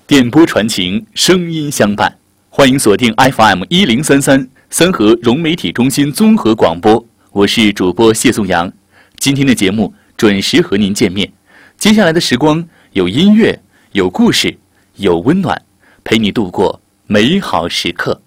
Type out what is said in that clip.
电波传情，声音相伴。欢迎锁定 FM1033三河融媒体中心综合广播，我是主播谢颂阳。今天的节目准时和您见面。接下来的时光有音乐，有故事，有温暖，陪你度过美好时刻。